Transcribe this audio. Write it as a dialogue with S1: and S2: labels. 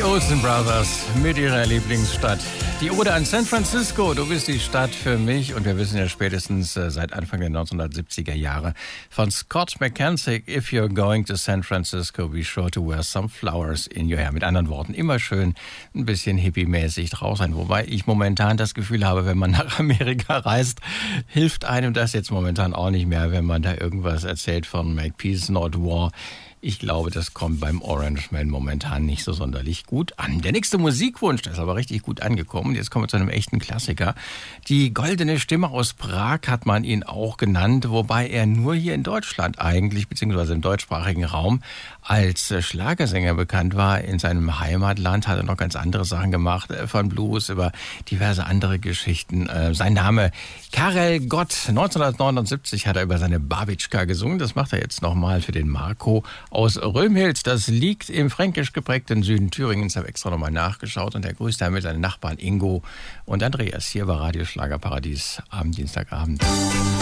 S1: Olsen Brothers mit ihrer Lieblingsstadt. Die Ode an San Francisco, du bist die Stadt für mich. Und wir wissen ja spätestens seit Anfang der 1970er Jahre von Scott McKenzie, if you're going to San Francisco, be sure to wear some flowers in your hair. Mit anderen Worten, immer schön ein bisschen hippie-mäßig drauf sein. Wobei ich momentan das Gefühl habe, wenn man nach Amerika reist, hilft einem das jetzt momentan auch nicht mehr, wenn man da irgendwas erzählt von Make Peace, Not War. Ich glaube, das kommt beim Orangeman momentan nicht so sonderlich gut an. Der nächste Musikwunsch, der ist aber richtig gut angekommen. Jetzt kommen wir zu einem echten Klassiker. Die goldene Stimme aus Prag hat man ihn auch genannt, wobei er nur hier in Deutschland eigentlich, beziehungsweise im deutschsprachigen Raum, als Schlagersänger bekannt war. In seinem Heimatland hat er noch ganz andere Sachen gemacht, von Blues über diverse andere Geschichten. Sein Name Karel Gott. 1979 hat er über seine Babitschka gesungen. Das macht er jetzt nochmal für den Marco aus Römhild. Das liegt im fränkisch geprägten Süden Thüringens. Ich habe extra nochmal nachgeschaut und er grüßt damit seine Nachbarn Ingo und Andreas hier bei Radio Schlagerparadies am Dienstagabend.